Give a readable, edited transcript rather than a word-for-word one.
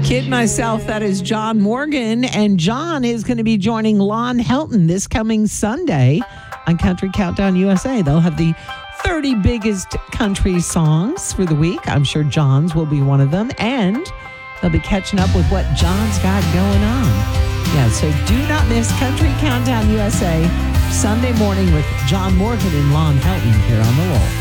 Kid myself, that is John Morgan. And John is going to be joining Lon Helton this coming Sunday on Country Countdown USA. They'll have the 30 biggest country songs for the week. I'm sure John's will be one of them. And they'll be catching up with what John's got going on. Yeah, so do not miss Country Countdown USA Sunday morning with John Morgan and Lon Helton here on The Wolf.